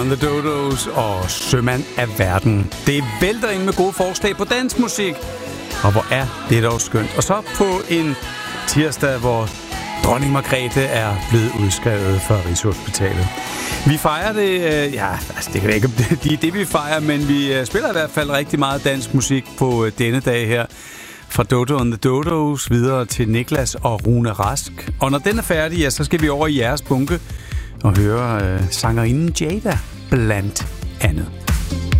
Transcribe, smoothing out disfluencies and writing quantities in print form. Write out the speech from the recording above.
The Dodos og Sømand af verden. Det vælter ind med gode forslag på dansmusik. Og hvor er det dog skønt. Og så på en tirsdag, hvor dronning Margrethe er blevet udskrevet fra Rigshospitalet. Vi fejrer det, det kan ikke det vi fejrer, men vi spiller i hvert fald rigtig meget dansk musik på denne dag her. Fra Dodo and the Dodos videre til Niklas og Rune Rask. Og når den er færdig, ja, så skal vi over i jeres bunke og høre sangerinden Jada blandt andet.